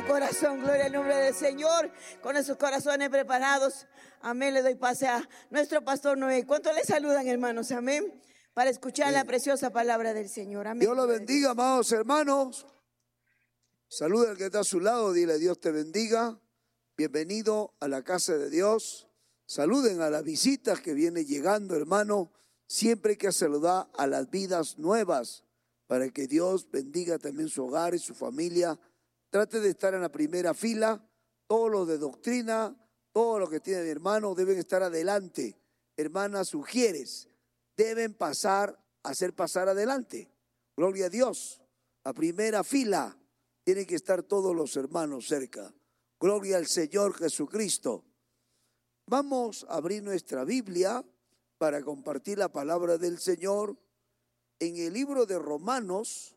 corazón. Gloria al nombre del Señor. Con esos corazones preparados, amén, le doy pase a nuestro pastor Noé. ¿Cuánto le saludan, hermanos? Amén. Para escuchar la preciosa palabra del Señor. Amén. Dios lo bendiga, amados hermanos. Saluda al que está a su lado, dile: Dios te bendiga. Bienvenido a la casa de Dios. Saluden a las visitas que vienen llegando, hermano. Siempre hay que saludar a las vidas nuevas para que Dios bendiga también su hogar y su familia. Trate de estar en la primera fila. Todos los de doctrina, todos los que tienen mi hermano deben estar adelante. Hermanas, sugieres, deben hacer pasar adelante. Gloria a Dios. La primera fila, tienen que estar todos los hermanos cerca. Gloria al Señor Jesucristo. Vamos a abrir nuestra Biblia para compartir la palabra del Señor en el libro de Romanos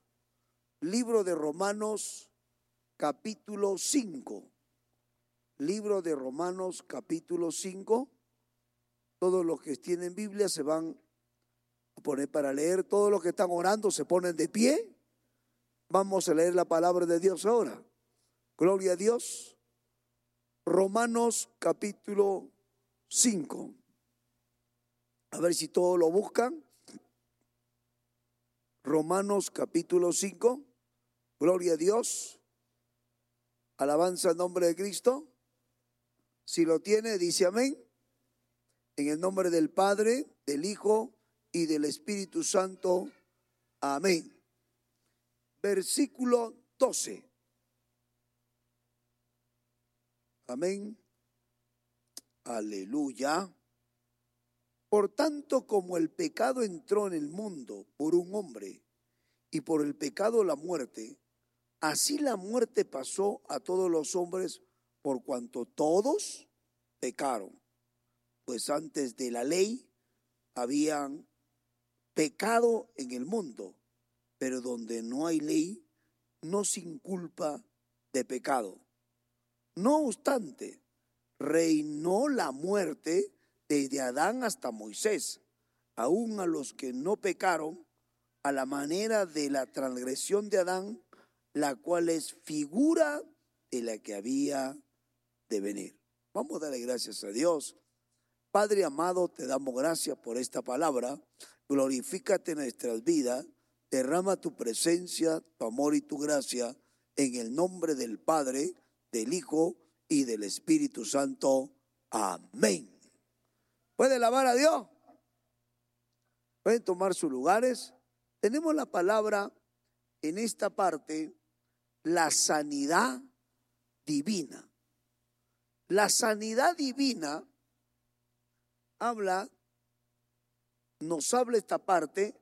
capítulo 5. Libro de Romanos capítulo 5. Todos los que tienen Biblia se van a poner para leer. Todos los que están orando se ponen de pie. Vamos a leer la palabra de Dios ahora. Gloria a Dios. Romanos capítulo 5. A ver si todos lo buscan. Romanos capítulo 5. Gloria a Dios. Alabanza al nombre de Cristo. Si lo tiene, dice amén. En el nombre del Padre, del Hijo y del Espíritu Santo. Amén. Versículo 12. Amén. Aleluya. Por tanto, como el pecado entró en el mundo por un hombre, y por el pecado la muerte, así la muerte pasó a todos los hombres, por cuanto todos pecaron. Pues antes de la ley habían pecado en el mundo, pero donde no hay ley, no se inculpa de pecado. No obstante, reinó la muerte desde Adán hasta Moisés, aún a los que no pecaron, a la manera de la transgresión de Adán, la cual es figura de la que había de venir. Vamos a darle gracias a Dios. Padre amado, te damos gracias por esta palabra. Glorifícate en nuestras vidas. Derrama tu presencia, tu amor y tu gracia en el nombre del Padre, del Hijo y del Espíritu Santo. Amén. ¿Puede alabar a Dios? ¿Pueden tomar sus lugares? Tenemos la palabra en esta parte, la sanidad divina. La sanidad divina nos habla esta parte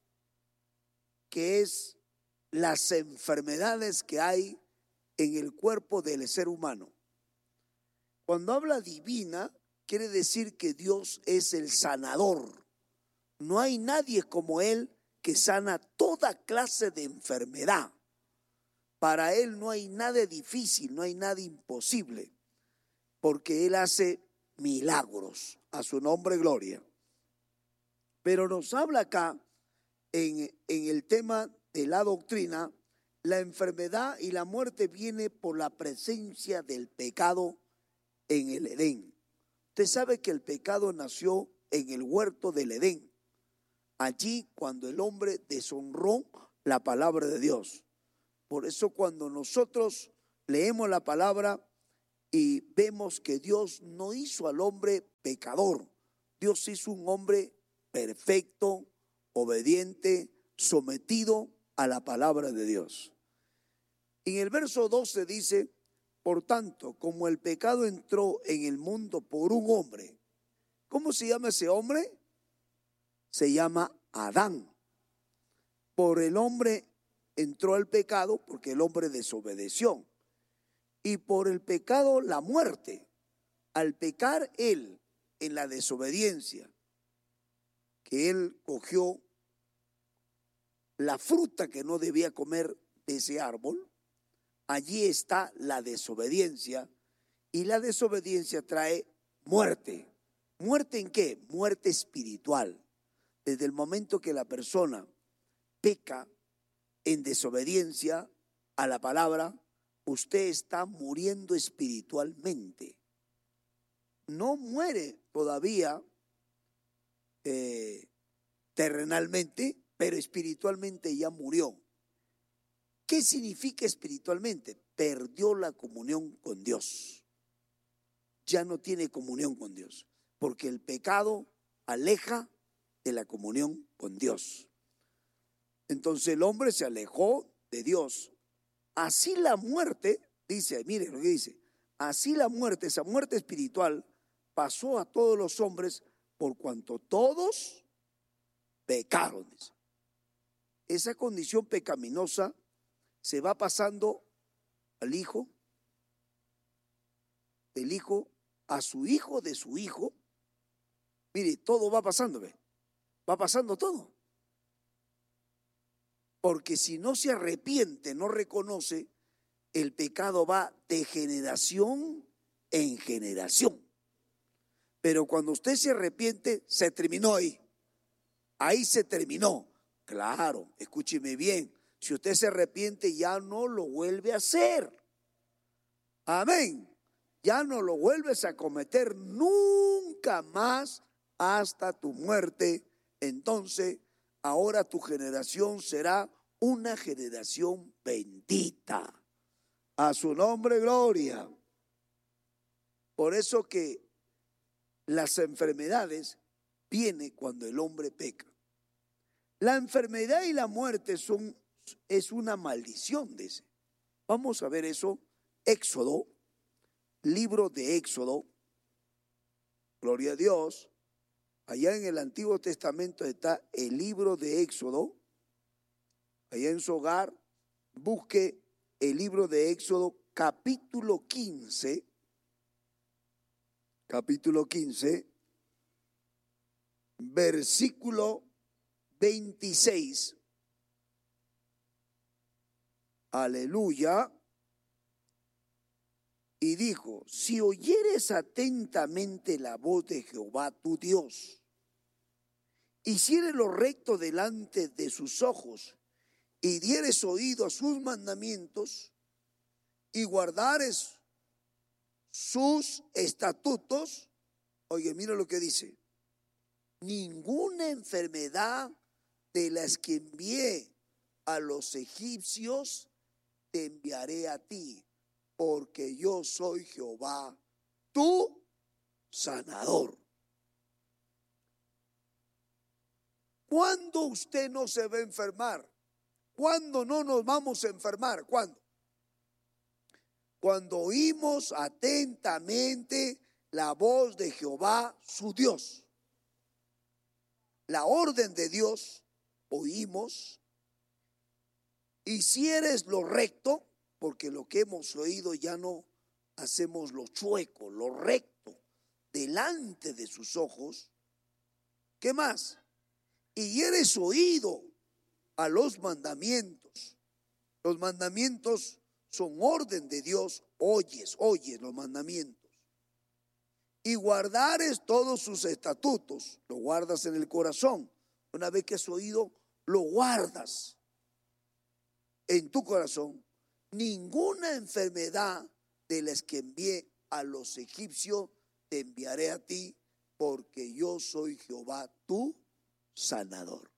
que es las enfermedades que hay en el cuerpo del ser humano. Cuando habla divina, quiere decir que Dios es el sanador. No hay nadie como Él que sana toda clase de enfermedad. Para Él no hay nada difícil, no hay nada imposible, porque Él hace milagros. A su nombre, gloria. Pero nos habla acá en el tema de la doctrina, la enfermedad y la muerte viene por la presencia del pecado en el Edén. Usted sabe que el pecado nació en el huerto del Edén. Allí cuando el hombre deshonró la palabra de Dios. Por eso cuando nosotros leemos la palabra y vemos que Dios no hizo al hombre pecador. Dios hizo un hombre perfecto, obediente, sometido a la palabra de Dios. En el verso 12 dice: por tanto, como el pecado entró en el mundo por un hombre. ¿Cómo se llama ese hombre? Se llama Adán. Por el hombre entró el pecado porque el hombre desobedeció. Y por el pecado la muerte. Al pecar él en la desobediencia, que él cogió la fruta que no debía comer de ese árbol, allí está la desobediencia, y la desobediencia trae muerte. ¿Muerte en qué? Muerte espiritual. Desde el momento que la persona peca en desobediencia a la palabra, usted está muriendo espiritualmente. No muere todavía terrenalmente, pero espiritualmente ya murió. ¿Qué significa espiritualmente? Perdió la comunión con Dios. Ya no tiene comunión con Dios, porque el pecado aleja de la comunión con Dios. Entonces el hombre se alejó de Dios. Así la muerte, dice, mire lo que dice, así la muerte, esa muerte espiritual, pasó a todos los hombres por cuanto todos pecaron. Esa condición pecaminosa se va pasando al hijo, del hijo a su hijo, de su hijo. Mire, todo va pasando, ¿ve? Va pasando todo. Porque si no se arrepiente, no reconoce, el pecado va de generación en generación. Pero cuando usted se arrepiente, se terminó ahí. Ahí se terminó. Claro, escúcheme bien. Si usted se arrepiente, ya no lo vuelve a hacer. Amén. Ya no lo vuelves a cometer nunca más hasta tu muerte. Entonces, ahora tu generación será una generación bendita. A su nombre, gloria. Por eso que las enfermedades vienen cuando el hombre peca. La enfermedad y la muerte es una maldición, dice. Vamos a ver eso. Éxodo, libro de Éxodo. Gloria a Dios. Allá en el Antiguo Testamento está el libro de Éxodo. Allá en su hogar, busque el libro de Éxodo, capítulo 15. Capítulo 15, versículo 26. Aleluya. Y dijo: si oyeres atentamente la voz de Jehová tu Dios, hicieres lo recto delante de sus ojos, y dieres oído a sus mandamientos, y guardares sus estatutos. Oye, mira lo que dice: ninguna enfermedad de las que envié a los egipcios te enviaré a ti, porque yo soy Jehová, tu sanador. ¿Cuándo usted no se va a enfermar? ¿Cuándo no nos vamos a enfermar? ¿Cuándo? Cuando oímos atentamente la voz de Jehová, su Dios. La orden de Dios, oímos. Hicieres lo recto, porque lo que hemos oído ya no hacemos lo chueco, lo recto, delante de sus ojos. ¿Qué más? Y eres oído a los mandamientos. Los mandamientos son orden de Dios. Oyes los mandamientos. Y guardares todos sus estatutos. Lo guardas en el corazón. Una vez que has oído, lo guardas en tu corazón. Ninguna enfermedad de las que envié a los egipcios te enviaré a ti, porque yo soy Jehová tu sanador.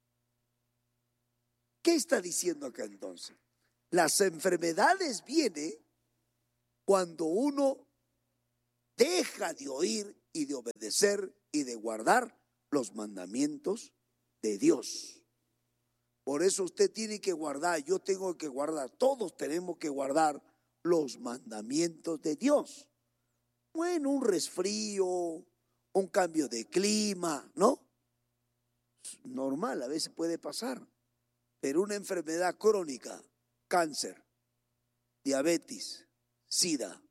¿Qué está diciendo acá entonces? Las enfermedades vienen cuando uno deja de oír y de obedecer y de guardar los mandamientos de Dios. Por eso usted tiene que guardar, yo tengo que guardar, todos tenemos que guardar los mandamientos de Dios. Bueno, un resfrío, un cambio de clima, ¿no? Normal, a veces puede pasar. Pero una enfermedad crónica, cáncer, diabetes, sida,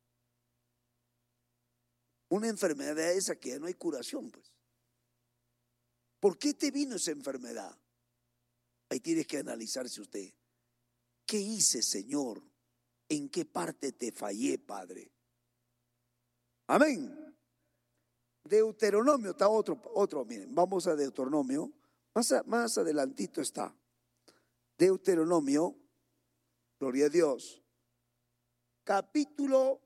una enfermedad esa que ya no hay curación, pues. ¿Por qué te vino esa enfermedad? Ahí tienes que analizarse usted. ¿Qué hice, Señor? ¿En qué parte te fallé, Padre? Amén. Deuteronomio está otro, miren, vamos a Deuteronomio. Más adelantito está. Deuteronomio, gloria a Dios. capítulo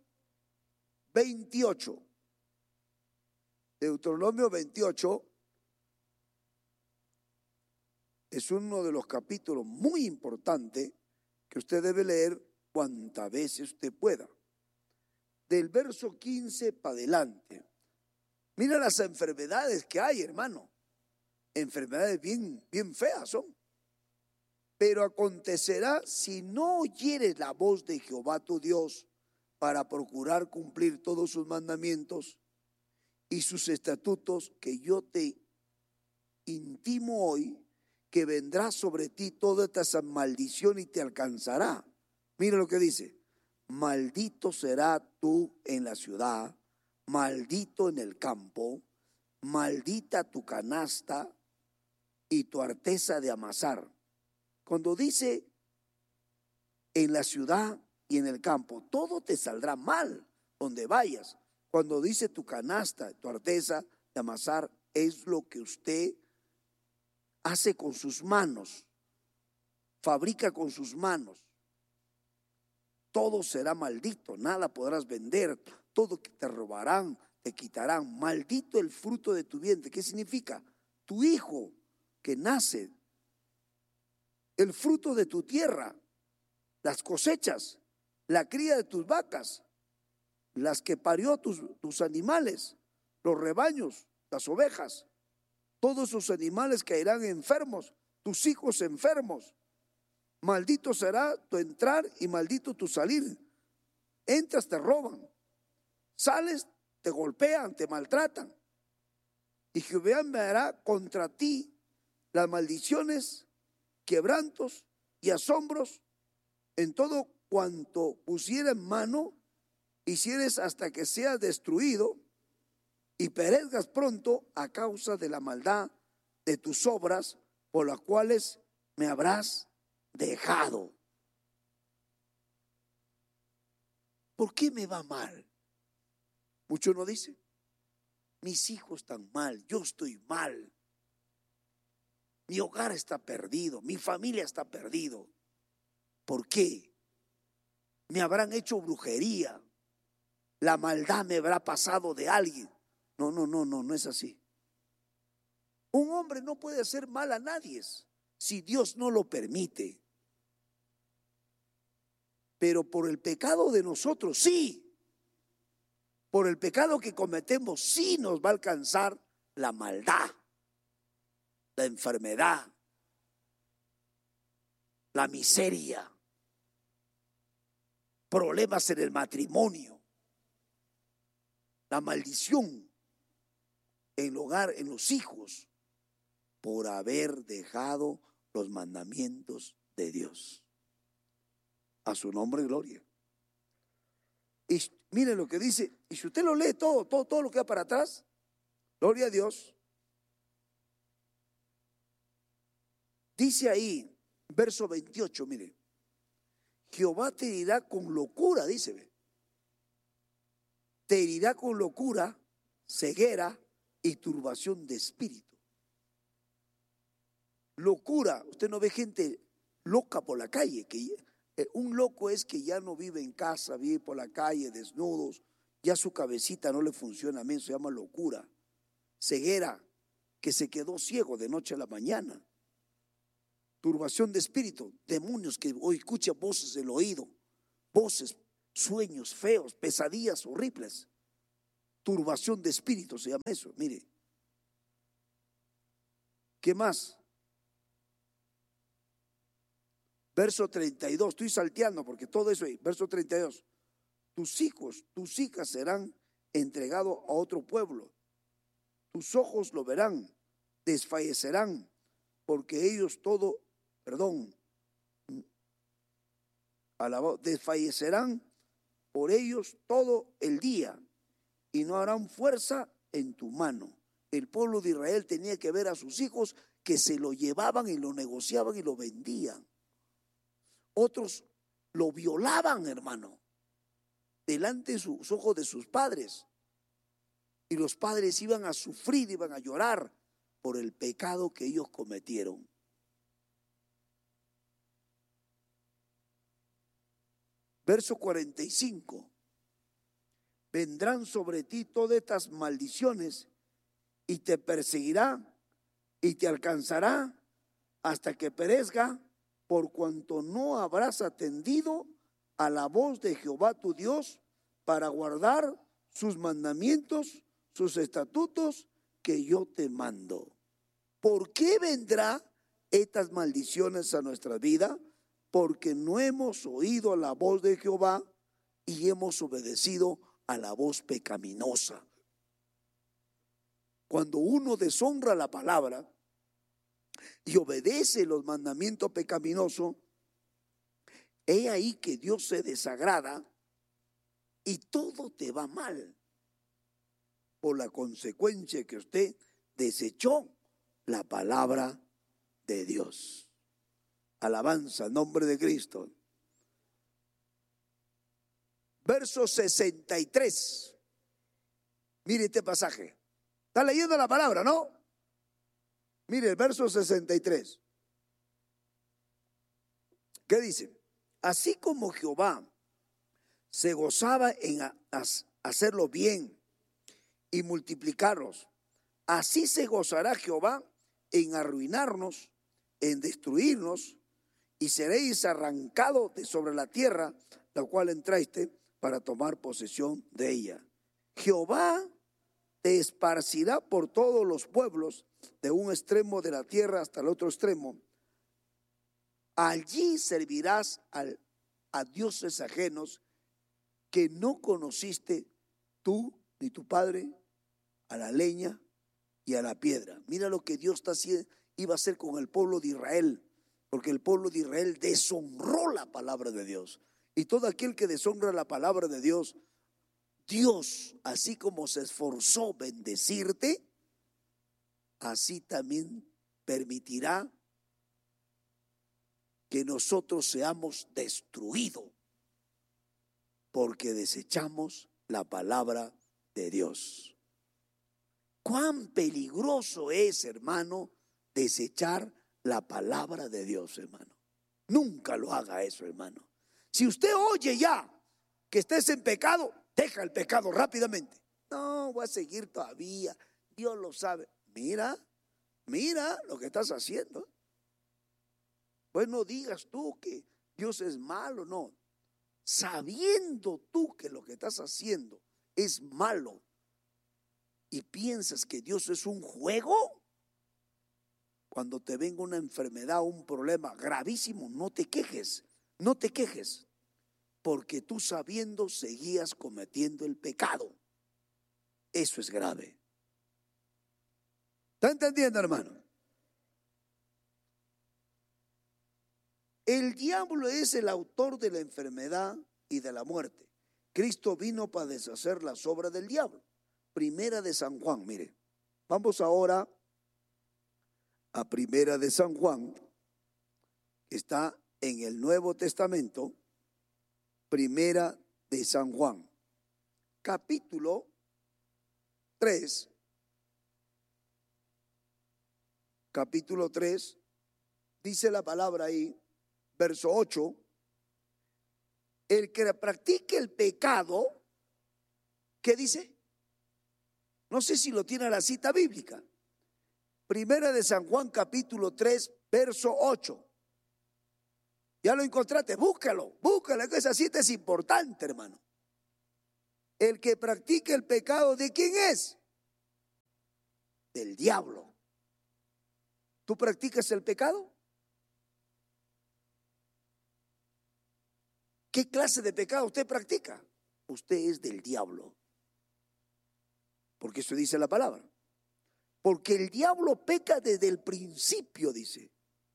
28. Deuteronomio 28 es uno de los capítulos muy importantes que usted debe leer cuantas veces usted pueda. Del verso 15 para adelante. Mira las enfermedades que hay, hermano. Enfermedades bien feas son. Pero acontecerá si no oyeres la voz de Jehová tu Dios para procurar cumplir todos sus mandamientos y sus estatutos que yo te intimo hoy, que vendrá sobre ti toda esta maldición y te alcanzará. Mira lo que dice: maldito será tú en la ciudad, maldito en el campo, maldita tu canasta y tu arteza de amasar. Cuando dice en la ciudad y en el campo, todo te saldrá mal donde vayas. Cuando dice tu canasta, tu arteza de amasar, es lo que usted hace con sus manos, fabrica con sus manos. Todo será maldito, nada podrás vender, todo te robarán, te quitarán. Maldito el fruto de tu vientre. ¿Qué significa? Tu hijo que nace, el fruto de tu tierra, las cosechas, la cría de tus vacas, las que parió tus animales, los rebaños, las ovejas. Todos esos animales caerán enfermos, tus hijos enfermos. Maldito será tu entrar y maldito tu salir. Entras, te roban. Sales, te golpean, te maltratan. Y Jehová enviará contra ti las maldiciones, quebrantos y asombros en todo cuanto pusiera en mano, hicieres hasta que seas destruido y perezcas pronto a causa de la maldad de tus obras, por las cuales me habrás dejado. ¿Por qué me va mal? Muchos no dicen: mis hijos están mal, yo estoy mal, mi hogar está perdido, mi familia está perdido. ¿Por qué? Me habrán hecho brujería, la maldad me habrá pasado de alguien. No es así. Un hombre no puede hacer mal a nadie si Dios no lo permite. Pero por el pecado de nosotros, sí. Por el pecado que cometemos, sí nos va a alcanzar la maldad, la enfermedad, la miseria, problemas en el matrimonio, la maldición en el hogar, en los hijos, por haber dejado los mandamientos de Dios. A su nombre gloria. Y mire lo que dice, y si usted lo lee todo lo que va para atrás, gloria a Dios. Dice ahí, verso 28, mire: Jehová te herirá con locura, dice. Te herirá con locura, ceguera y turbación de espíritu. Locura, usted no ve gente loca por la calle, que un loco es que ya no vive en casa, vive por la calle desnudos, ya su cabecita no le funciona bien, se llama locura. Ceguera, que se quedó ciego de noche a la mañana. Turbación de espíritu, demonios que hoy escuchan voces del oído, voces, sueños feos, pesadillas horribles. Turbación de espíritu se llama eso. Mire, ¿qué más? Verso 32, estoy salteando porque todo eso ahí. Verso 32, tus hijos, tus hijas serán entregados a otro pueblo. Tus ojos lo verán, desfallecerán, porque ellos desfallecerán por ellos todo el día y no harán fuerza en tu mano. El pueblo de Israel tenía que ver a sus hijos que se lo llevaban y lo negociaban y lo vendían. Otros lo violaban, hermano, delante de sus ojos de sus padres. Y los padres iban a sufrir, iban a llorar por el pecado que ellos cometieron. Verso 45. Vendrán sobre ti todas estas maldiciones y te perseguirá y te alcanzará hasta que perezca, por cuanto no habrás atendido a la voz de Jehová tu Dios para guardar sus mandamientos, sus estatutos que yo te mando. ¿Por qué vendrá estas maldiciones a nuestra vida? Porque no hemos oído la voz de Jehová y hemos obedecido a la voz pecaminosa. Cuando uno deshonra la palabra y obedece los mandamientos pecaminosos, he ahí que Dios se desagrada y todo te va mal por la consecuencia que usted desechó la palabra de Dios. Alabanza al nombre de Cristo. Verso 63. Mire este pasaje. Está leyendo la palabra, ¿no? Mire el verso 63. ¿Qué dice? Así como Jehová se gozaba en hacerlo bien y multiplicarlos, así se gozará Jehová en arruinarnos, en destruirnos, y seréis arrancados de sobre la tierra, la cual entraste para tomar posesión de ella. Jehová te esparcirá por todos los pueblos, de un extremo de la tierra hasta el otro extremo. Allí servirás a dioses ajenos que no conociste tú ni tu padre, a la leña y a la piedra. Mira lo que Dios iba a hacer con el pueblo de Israel, porque el pueblo de Israel deshonró la palabra de Dios. Y todo aquel que deshonra la palabra de Dios, Dios, así como se esforzó bendecirte, así también permitirá que nosotros seamos destruidos, porque desechamos la palabra de Dios. Cuán peligroso es, hermano, desechar la palabra de Dios, hermano. Nunca lo haga eso, hermano. Si usted oye ya que estés en pecado, deja el pecado rápidamente. No, voy a seguir todavía. Dios lo sabe. Mira lo que estás haciendo. Pues no digas tú que Dios es malo, no. Sabiendo tú que lo que estás haciendo es malo y piensas que Dios es un juego, cuando te venga una enfermedad, un problema gravísimo, no te quejes, porque tú sabiendo seguías cometiendo el pecado. Eso es grave. ¿Está entendiendo, hermano? El diablo es el autor de la enfermedad y de la muerte. Cristo vino para deshacer las obras del diablo. Primera de San Juan, mire. Vamos ahora a Primera de San Juan, que está en el Nuevo Testamento. Primera de San Juan, capítulo 3. Capítulo 3, dice la palabra ahí, verso 8. El que practique el pecado, ¿qué dice? No sé si lo tiene la cita bíblica. Primera de San Juan, capítulo 3, verso 8. Ya lo encontraste, búscalo, que esa cita es importante, hermano. El que practique el pecado, ¿de quién es? Del diablo. ¿Tú practicas el pecado? ¿Qué clase de pecado usted practica? Usted es del diablo. Porque eso dice la palabra. Porque el diablo peca desde el principio, dice.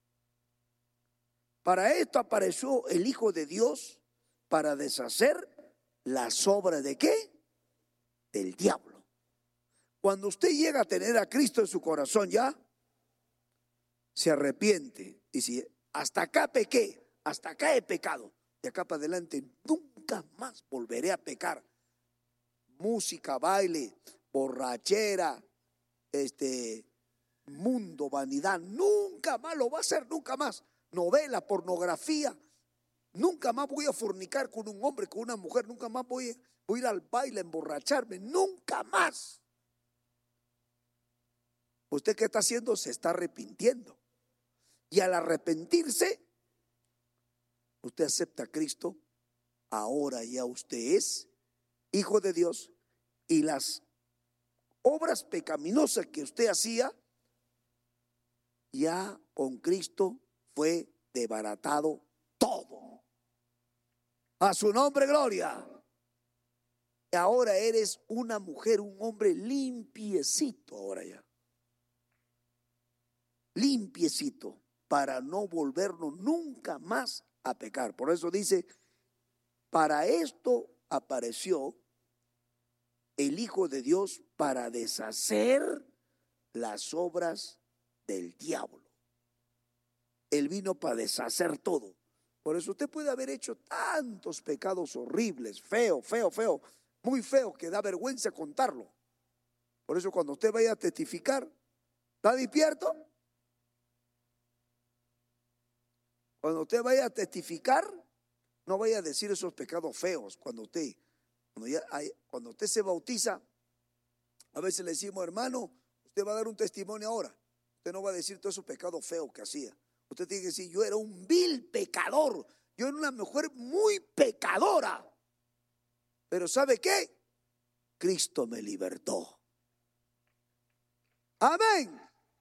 Para esto apareció el Hijo de Dios, para deshacer las obras ¿de qué? Del diablo. Cuando usted llega a tener a Cristo en su corazón ya, se arrepiente y dice, hasta acá pequé, hasta acá he pecado, de acá para adelante nunca más volveré a pecar. Música, baile, borrachera, mundo, vanidad, nunca más lo va a hacer, nunca más. Novela, pornografía, Nunca más voy a fornicar con un hombre, con una mujer. Nunca más voy a ir al baile a emborracharme. Nunca más. ¿Usted qué está haciendo? Se está arrepintiendo. Y al arrepentirse, usted acepta a Cristo. Ahora ya usted es hijo de Dios. Y las obras pecaminosas que usted hacía, ya con Cristo fue desbaratado todo. A su nombre, gloria. Y ahora eres una mujer, un hombre limpiecito ahora ya. Limpiecito, para no volvernos nunca más a pecar. Por eso dice, para esto apareció el Hijo de Dios, para deshacer las obras del diablo. Él vino para deshacer todo. Por eso usted puede haber hecho tantos pecados horribles, feo, muy feo, que da vergüenza contarlo. Por eso cuando usted vaya a testificar, ¿está despierto? Cuando usted vaya a testificar, no vaya a decir esos pecados feos. Cuando usted se bautiza, a veces le decimos, hermano, usted va a dar un testimonio ahora. Usted no va a decir todos esos pecados feos que hacía. Usted tiene que decir, yo era un vil pecador. Yo era una mujer muy pecadora. Pero ¿sabe qué? Cristo me libertó. Amén.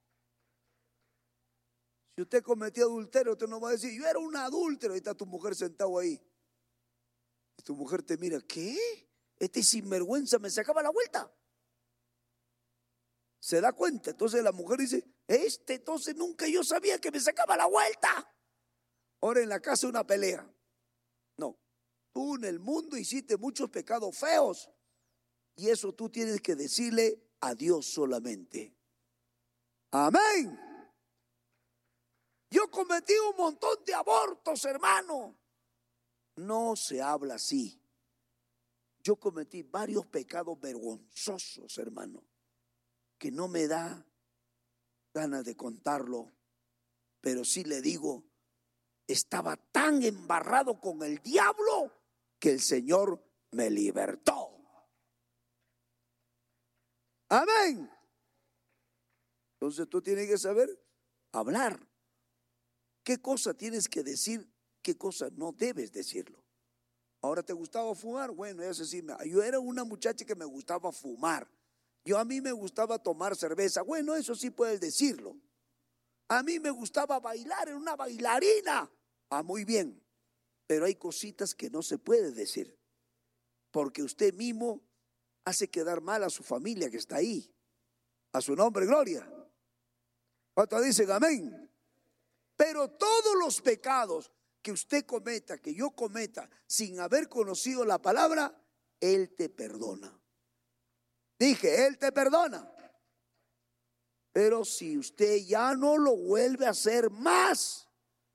Si usted cometió adulterio, usted no va a decir, yo era un adúltero. Ahí está tu mujer sentado ahí. Y tu mujer te mira, ¿qué? Este sinvergüenza me sacaba la vuelta. Se da cuenta. Entonces la mujer dice, entonces nunca yo sabía que me sacaba la vuelta. Ahora en la casa una pelea. No, tú en el mundo hiciste muchos pecados feos. Y eso tú tienes que decirle a Dios solamente. Amén. Yo cometí un montón de abortos, hermano. No se habla así. Yo cometí varios pecados vergonzosos, hermano, que no me da ganas de contarlo, pero sí le digo, estaba tan embarrado con el diablo que el Señor me libertó. Amén. Entonces tú tienes que saber hablar. ¿Qué cosa tienes que decir? ¿Qué cosa no debes decirlo? Ahora, ¿te gustaba fumar? Bueno, eso sí, yo era una muchacha que me gustaba fumar. A mí me gustaba tomar cerveza. Bueno, eso sí puedes decirlo. A mí me gustaba bailar, era una bailarina. Muy bien. Pero hay cositas que no se puede decir. Porque usted mismo hace quedar mal a su familia que está ahí. A su nombre, gloria. ¿Cuántos dicen amén? Pero todos los pecados que usted cometa, que yo cometa, sin haber conocido la palabra, Él te perdona. Dije, Él te perdona. Pero si usted ya no lo vuelve a hacer más,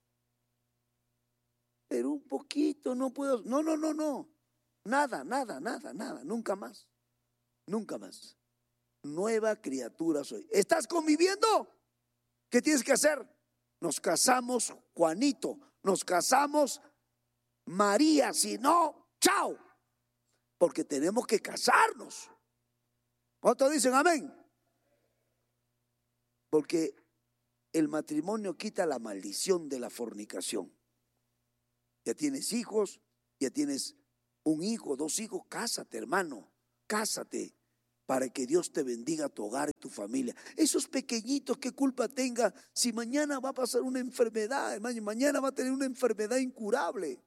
pero un poquito, no puedo, no. Nada, nunca más. Nunca más. Nueva criatura soy. ¿Estás conviviendo? ¿Qué tienes que hacer? Nos casamos, Juanito. Nos casamos, María. Si no, chao. Porque tenemos que casarnos. ¿Cuántos dicen amén? Porque el matrimonio quita la maldición de la fornicación. Ya tienes hijos, ya tienes un hijo, 2 hijos, cásate, hermano, cásate para que Dios te bendiga tu hogar y tu familia. Esos pequeñitos, ¿qué culpa tenga si mañana va a pasar una enfermedad, hermano? Mañana va a tener una enfermedad incurable.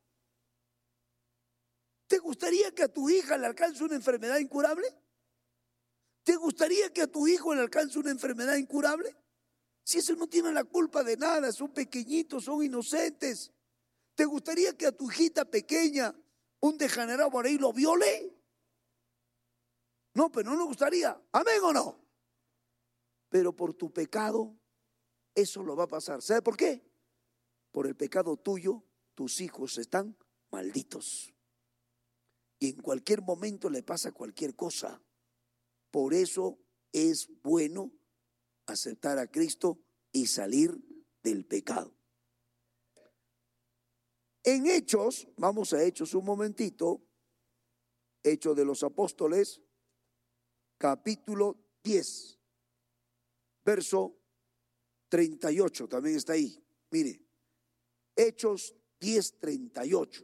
¿Te gustaría que a tu hija le alcance una enfermedad incurable? ¿Te gustaría que a tu hijo le alcance una enfermedad incurable? Si eso no tiene la culpa de nada, son pequeñitos, son inocentes. ¿Te gustaría que a tu hijita pequeña un degenerado por ahí lo viole? No, pero no nos gustaría. ¿Amén o no? Pero por tu pecado, eso lo va a pasar. ¿Sabe por qué? Por el pecado tuyo, tus hijos están malditos. Y en cualquier momento le pasa cualquier cosa. Por eso es bueno aceptar a Cristo y salir del pecado. En Hechos, vamos a Hechos un momentito, Hechos de los Apóstoles, capítulo 10, verso 38, también está ahí. Mire, Hechos 10:38.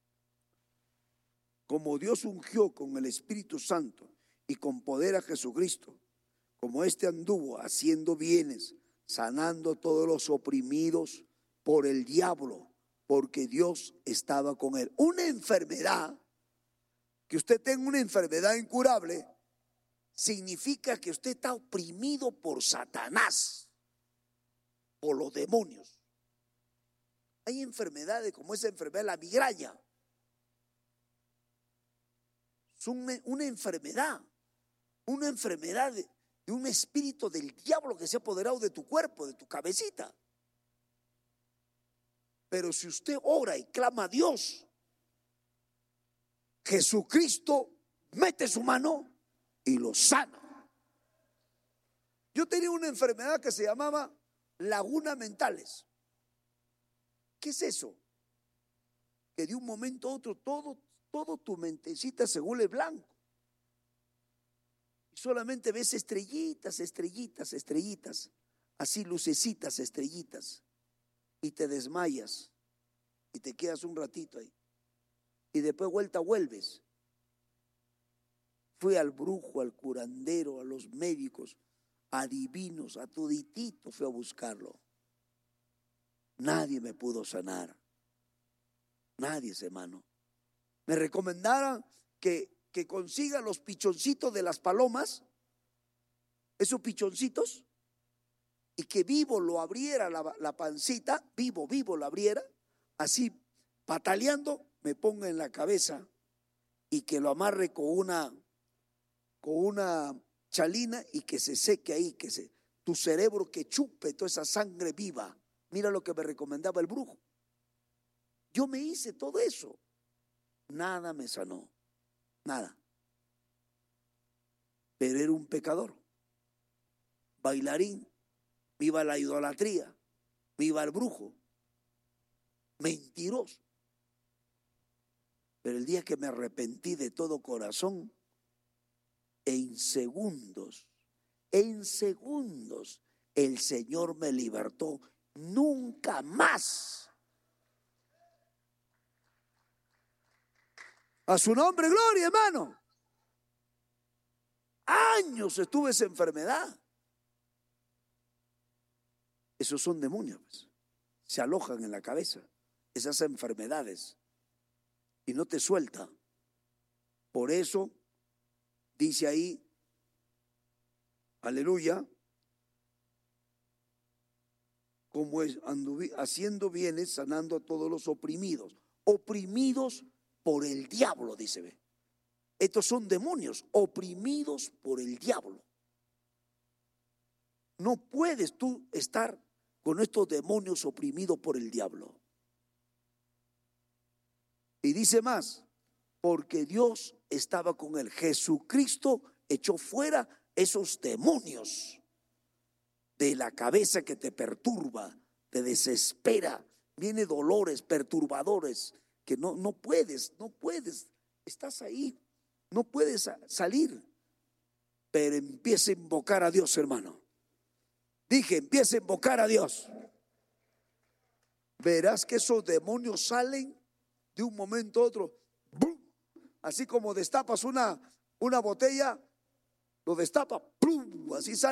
Como Dios ungió con el Espíritu Santo y con poder a Jesucristo, como éste anduvo haciendo bienes, sanando a todos los oprimidos por el diablo, porque Dios estaba con él. Una enfermedad, que usted tenga una enfermedad incurable, significa que usted está oprimido por Satanás, por los demonios. Hay enfermedades como esa enfermedad, la migraña. Es una enfermedad de un espíritu del diablo que se ha apoderado de tu cuerpo, de tu cabecita. Pero si usted ora y clama a Dios, Jesucristo mete su mano y lo sana. Yo tenía una enfermedad que se llamaba lagunas mentales. ¿Qué es eso? Que de un momento a otro todo tu mentecita se vuelve blanco. Y solamente ves estrellitas, estrellitas, estrellitas, así lucecitas, estrellitas. Y te desmayas y te quedas un ratito ahí. Y después vuelves. Fui al brujo, al curandero, a los médicos, a adivinos, a toditito fui a buscarlo. Nadie me pudo sanar. Nadie, hermano. Me recomendaron que consiga los pichoncitos de las palomas, esos pichoncitos, y que vivo lo abriera la pancita, vivo lo abriera, así pataleando, me ponga en la cabeza y que lo amarre con una chalina y que se seque ahí, tu cerebro que chupe toda esa sangre viva. Mira lo que me recomendaba el brujo. Yo me hice todo eso. Nada me sanó. Nada. Pero era un pecador. Bailarín. Viva la idolatría. Viva el brujo. Mentiroso. Pero el día que me arrepentí de todo corazón, en segundos, el Señor me libertó. Nunca más. A su nombre, gloria, hermano. Años estuve esa enfermedad. Esos son demonios, pues. Se alojan en la cabeza, esas enfermedades, y no te suelta. Por eso dice ahí, aleluya, como haciendo bienes, sanando a todos los oprimidos por el diablo, dice. Ve, estos son demonios oprimidos por el diablo. No puedes tú estar con estos demonios oprimidos por el diablo. Y dice más, porque Dios estaba con él. Jesucristo echó fuera esos demonios de la cabeza que te perturba, te desespera, viene dolores perturbadores que no puedes, estás ahí, no puedes salir. Pero empieza a invocar a Dios, hermano. Dije, empieza a invocar a Dios. Verás que esos demonios salen de un momento a otro. ¡Bum! Así como destapas una botella, lo destapa, ¡pum! Así sale.